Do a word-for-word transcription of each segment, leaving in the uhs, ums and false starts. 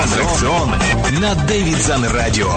Аттракцион на Дэвидсон Радио.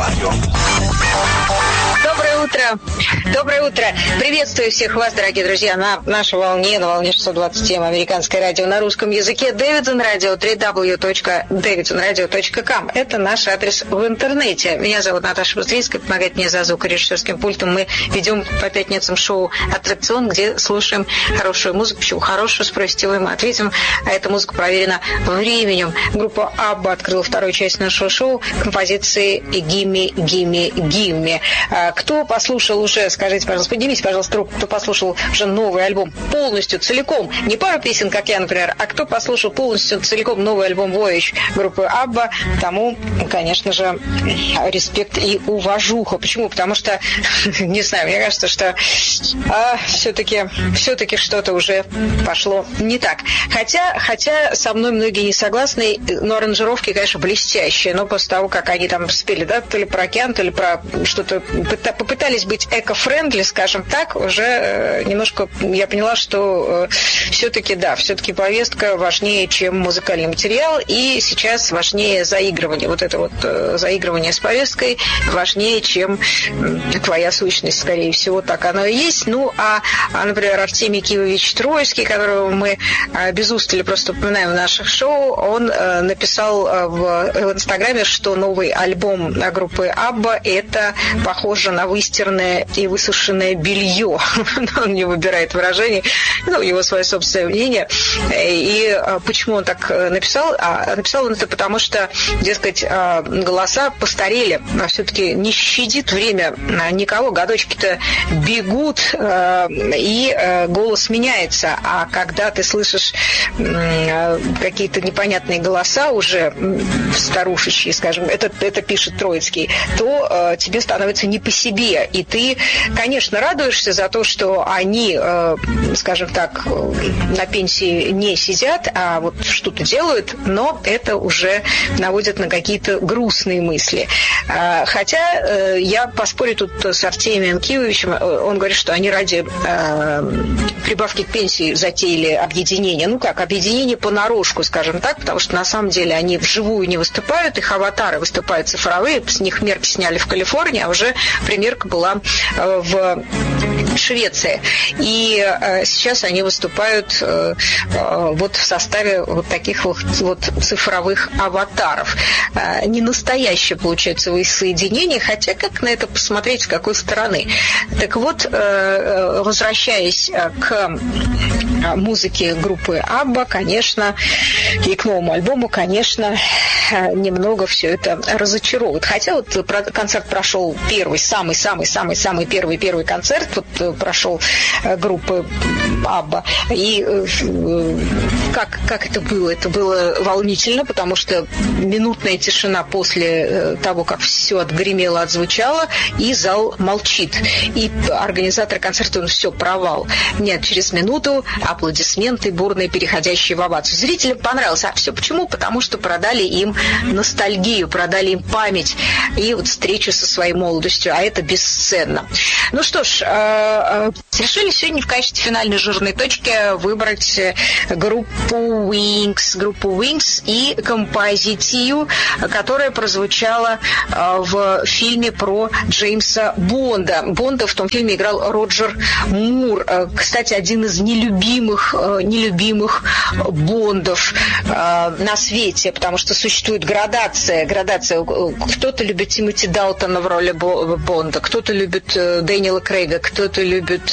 Доброе утро. Доброе утро. Приветствую всех вас, дорогие друзья, на нашей волне, на волне шестьсот двадцать семь, американское радио на русском языке, Дэвидсон Радио, дабл ю дабл ю дабл ю точка дэвидсон радио точка ком. Это наш адрес в интернете. Меня зовут Наташа Быстрицкая, помогает мне за звукорежиссерским пультом. Мы ведем по пятницам шоу «Аттракцион», где слушаем хорошую музыку. Почему хорошую, спросите вы, мы ответим. А эта музыка проверена временем. Группа Абба открыла вторую часть нашего шоу композиции «Gimme, Gimme, Gimme». Кто послушал уже, скажите, пожалуйста, поднимите, пожалуйста, руку, кто послушал уже новый альбом полностью, целиком, не пару песен, как я, например, а кто послушал полностью, целиком новый альбом Voyage группы Абба, тому, конечно же, респект и уважуха. Почему? Потому что, не знаю, мне кажется, что а, все-таки, все-таки что-то уже пошло не так. Хотя, хотя со мной многие не согласны, но аранжировки, конечно, блестящие, но после того, как они там спели, да, то ли про океан, то ли про что-то, попытались быть эко-френдли, скажем так, уже немножко я поняла, что все-таки, да, все-таки повестка важнее, чем музыкальный материал, и сейчас важнее заигрывание, вот это вот заигрывание с повесткой важнее, чем твоя сущность, скорее всего, так оно и есть. Ну, а, а например, Артемий Кивович Троицкий, которого мы без устали просто упоминаем в наших шоу, он написал в, в Инстаграме, что новый альбом группы Абба — это похоже на выстиранное и высушенное белье. Он не выбирает выражений, ну, его свое собственное мнение. И почему он так написал? А написал он это потому, что, дескать, голоса постарели. А все-таки не щадит время никого. Годочки-то бегут, и голос меняется. А когда ты слышишь какие-то непонятные голоса уже старушечьи, скажем, это, это пишет Троицкий, то тебе становится не по себе. И ты, конечно, радуешься за то, что они, скажем так, на пенсии не сидят, а вот что-то делают, но это уже наводит на какие-то грустные мысли. Хотя я поспорю тут с Артемием Кивовичем, он говорит, что они ради прибавки к пенсии затеяли объединение. Ну как, объединение понарошку, скажем так, потому что на самом деле они вживую не выступают, их аватары выступают цифровые, с них мерки сняли в Калифорнии, а уже примерка была в Швеции. И сейчас они выступают вот в составе вот таких вот, вот цифровых аватаров. Не настоящее получается воссоединение, хотя как на это посмотреть, с какой стороны. Так вот, возвращаясь к музыке группы Абба, конечно, и к новому альбому, конечно, немного все это разочаровывает. Хотя вот концерт прошел первый, самый-самый-самый-самый первый-первый концерт вот прошел группы Абба. И как, как это было? Это было волнительно, потому что минутная тишина после того, как все отгремело, отзвучало, и зал молчит. И организатор концерта, он все, провал. Нет, через минуту аплодисменты бурные, переходящие в овацию. Зрителям понравилось. А все почему? Потому что продали им ностальгию, продали им память и вот встречу со своей молодостью, а это бесценно. Ну что ж, решили сегодня в качестве финальной жирной точки выбрать группу Wings, группу Wings и композицию, которая прозвучала в фильме про Джеймса Бонда. Бонда в том фильме играл Роджер Мур. Кстати, один из нелюбимых, нелюбимых Бондов на свете, потому что существует градация. градация. Кто-то любит Тимоти Далтона в роли Бонда, кто-то любит Дэниела Крейга, кто-то любит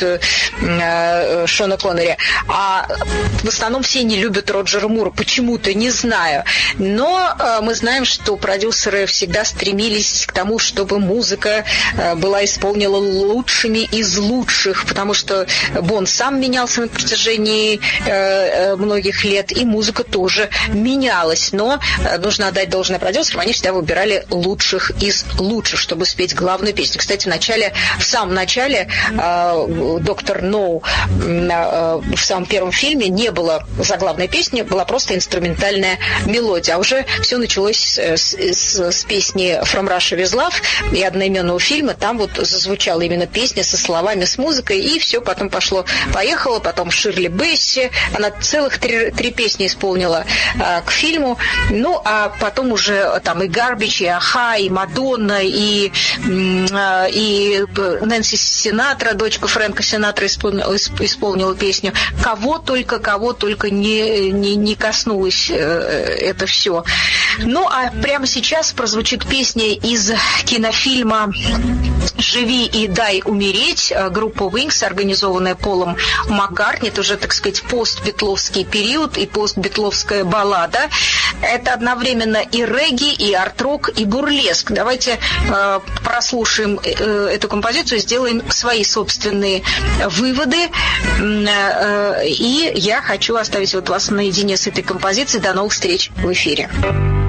Шона Коннери. А в основном все не любят Роджера Мура. Почему-то, не знаю. Но мы знаем, что продюсеры всегда стремились к тому, чтобы музыка была исполнена лучшими из лучших, потому что Бонд сам менялся на протяжении многих лет, и музыка тоже менялась. Но нужно отдать должное продюсерам, они всегда выбирали лучших из лучших, чтобы спеть главную песню. Кстати, в начале, в самом начале «Доктор Ноу» в самом первом фильме не было заглавной песни, была просто инструментальная мелодия. А уже все началось с, с, с песни «From Russia with Love» и одноименного фильма. Там вот зазвучала именно песня со словами, с музыкой, и все потом пошло-поехало. Потом Ширли Бесси, она целых три, три песни исполнила а, к фильму. Ну, а потом уже там и Гарбич, и Аха, и Мадонна, и, и Нэнси Синатра, дочка Фрэнка Синатра, исполнила, исполнила песню. Кого только, кого только не, не, не коснулось это все. Ну, а прямо сейчас прозвучит песня из кинофильма «Живи и дай умереть», группа Wings, организованная Полом Маккартни. Это уже, так сказать, постбитловский период и постбитловская баллада. Это одновременно и регги, и арт-рок, и бурлеск. Давайте э, прослушаем э, эту композицию, сделаем свои собственные выводы. Э, э, и я хочу оставить вот вас наедине с этой композицией. До новых встреч в эфире.